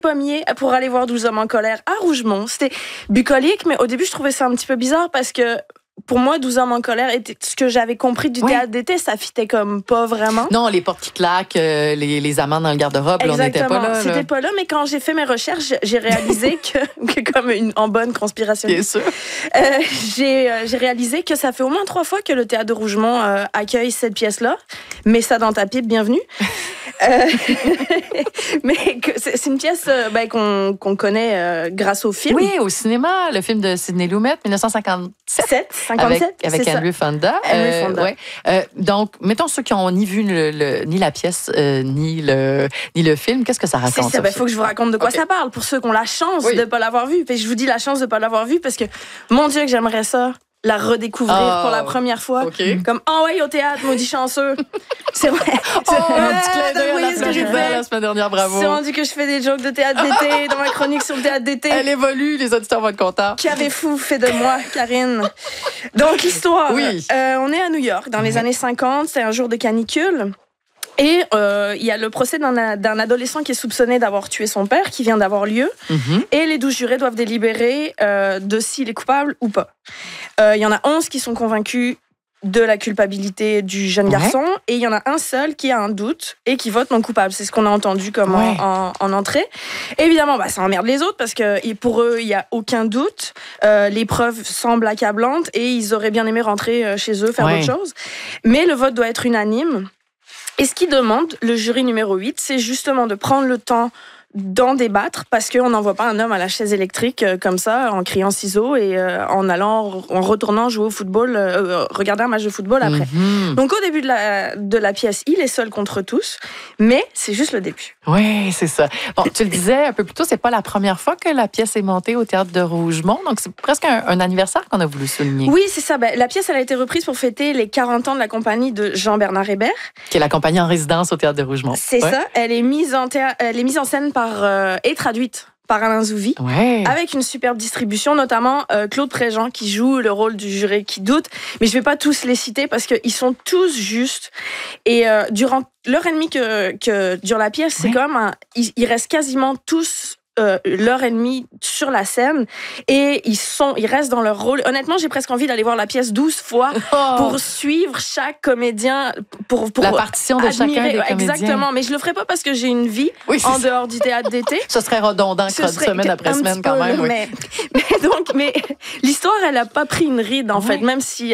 pommier pour aller voir 12 hommes en colère à Rougemont. C'était bucolique, mais au début, je trouvais ça un petit peu bizarre parce que pour moi, 12 hommes en colère était ce que j'avais compris du théâtre d'été, ça fitait comme pas vraiment. Non, les portes qui claquent, les amants dans le garde-robe, là, on n'était pas là. C'était pas là, mais quand j'ai fait mes recherches, j'ai réalisé que comme en bonne conspirationniste, j'ai réalisé que ça fait au moins 3 fois que le théâtre de Rougemont accueille cette pièce-là. Mets ça dans ta pipe, bienvenue. Mais c'est une pièce qu'on connaît grâce au film. Oui, au cinéma, le film de Sidney Lumet, 1957. 57, avec Henry Fonda. Donc, mettons ceux qui n'ont ni vu ni la pièce, ni le film, qu'est-ce que ça raconte? C'est ça, il faut que je vous raconte de quoi ça parle, pour ceux qui ont la chance de ne pas l'avoir vu. Puis je vous dis la chance de ne pas l'avoir vu parce que, mon Dieu, que j'aimerais ça, la redécouvrir pour la première fois. Comme, ouais, au théâtre, maudit chanceux. C'est vrai. Un petit clin d'œil à la plage la semaine dernière, bravo. C'est rendu que je fais des jokes de théâtre d'été dans ma chronique sur le théâtre d'été. Elle évolue, les auditeurs vont être contents. Qu'avez-vous fait de moi, Karine? Donc, l'histoire. Oui. On est à New York, dans les années 50, c'est un jour de canicule. Et il y a le procès d'un adolescent qui est soupçonné d'avoir tué son père, qui vient d'avoir lieu. Et les 12 jurés doivent délibérer de s'il est coupable ou pas. Il y en a 11 qui sont convaincus de la culpabilité du jeune garçon. Et il y en a un seul qui a un doute et qui vote non coupable. C'est ce qu'on a entendu comme en entrée. Évidemment, ça emmerde les autres parce que pour eux, il n'y a aucun doute. Les preuves semblent accablantes et ils auraient bien aimé rentrer chez eux, faire d'autres choses. Mais le vote doit être unanime. Et ce qu'il demande, le jury numéro 8, c'est justement de prendre le temps d'en débattre parce qu'on n'envoie pas un homme à la chaise électrique comme ça, en criant ciseaux et en retournant jouer au football, regarder un match de football après. Donc au début de la pièce, il est seul contre tous, mais c'est juste le début. Oui, c'est ça. Bon, tu le disais un peu plus tôt, c'est pas la première fois que la pièce est montée au Théâtre de Rougemont, donc c'est presque un anniversaire qu'on a voulu souligner. Oui, c'est ça. La pièce, elle a été reprise pour fêter les 40 ans de la compagnie de Jean-Bernard Hébert. Qui est la compagnie en résidence au Théâtre de Rougemont. C'est ça. Elle est mise en scène et traduite par Alain Zouvi, avec une superbe distribution, notamment Claude Préjean qui joue le rôle du juré qui doute. Mais je ne vais pas tous les citer parce qu'ils sont tous justes. Et durant l'heure et demie que dure la pièce, c'est comme ils restent quasiment tous l'heure et demie sur la scène et ils restent dans leur rôle. Honnêtement, j'ai presque envie d'aller voir la pièce 12 fois pour suivre chaque comédien, pour la partition de admirer, chacun des comédiens. Exactement, mais je le ferai pas parce que j'ai une vie en dehors du théâtre d'été. Ce serait redondant semaine après semaine quand même. Mais l'histoire, elle a pas pris une ride en fait, même si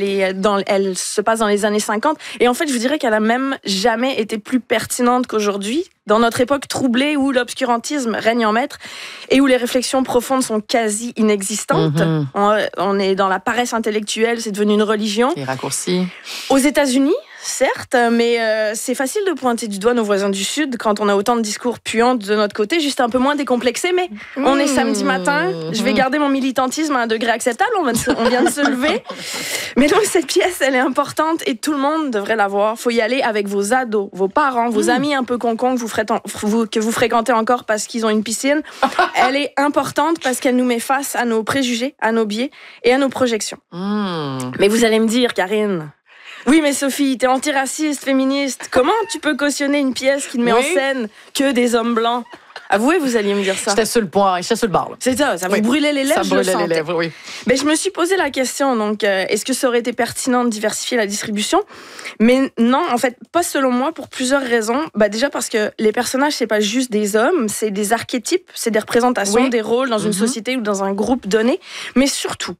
elle se passe dans les années 50. Et en fait, je vous dirais qu'elle a même jamais été plus pertinente qu'aujourd'hui. Dans notre époque troublée où l'obscurantisme règne en maître et où les réflexions profondes sont quasi inexistantes. On est dans la paresse intellectuelle, c'est devenu une religion. Les raccourcis. Aux États-Unis, certes, mais c'est facile de pointer du doigt nos voisins du Sud quand on a autant de discours puants de notre côté, juste un peu moins décomplexés, mais on est samedi matin, je vais garder mon militantisme à un degré acceptable, on vient de se lever. Mais donc cette pièce, elle est importante et tout le monde devrait la voir. Il faut y aller avec vos ados, vos parents, vos amis un peu concons que vous fréquentez encore parce qu'ils ont une piscine. Elle est importante parce qu'elle nous met face à nos préjugés, à nos biais et à nos projections. Mais vous allez me dire, Karine... Oui, mais Sophie, t'es antiraciste, féministe. Comment tu peux cautionner une pièce qui ne met en scène que des hommes blancs? Avouez, vous alliez me dire ça. J'étais sur le point, j'étais sur le bar. Là. C'est ça vous brûlait les lèvres, ça brûlait les lèvres, oui. Mais je me suis posé la question, donc, est-ce que ça aurait été pertinent de diversifier la distribution? Mais non, en fait, pas selon moi, pour plusieurs raisons. Déjà parce que les personnages, c'est pas juste des hommes, c'est des archétypes, c'est des représentations des rôles dans une société ou dans un groupe donné, mais surtout,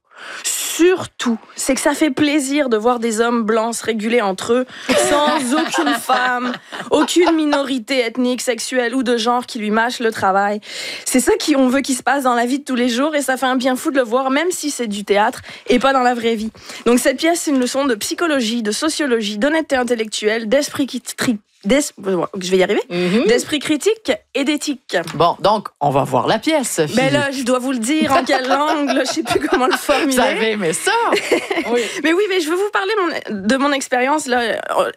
c'est que ça fait plaisir de voir des hommes blancs se réguler entre eux, sans aucune femme, aucune minorité ethnique, sexuelle ou de genre qui lui mâche le travail. C'est ça qu'on veut qu'il se passe dans la vie de tous les jours et ça fait un bien fou de le voir, même si c'est du théâtre et pas dans la vraie vie. Donc cette pièce, c'est une leçon de psychologie, de sociologie, d'honnêteté intellectuelle, d'esprit je vais y arriver, d'esprit critique et d'éthique. Bon, donc, on va voir la pièce, Sophie. Mais là, je dois vous le dire, en quelle langue, là, je sais plus comment le formuler. Vous avez aimé ça? Mais oui, mais je veux vous parler de mon expérience là,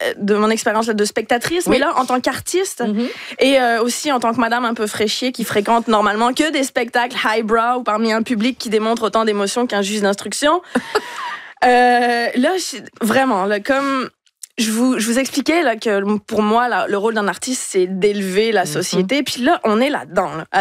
de spectatrice, mais là, en tant qu'artiste et aussi en tant que madame un peu fraîchier qui fréquente normalement que des spectacles highbrow parmi un public qui démontre autant d'émotions qu'un juge d'instruction. Là, vraiment, là, comme... Je vous expliquais là, que pour moi, là, le rôle d'un artiste, c'est d'élever la société. Puis là, on est là-dedans. Là.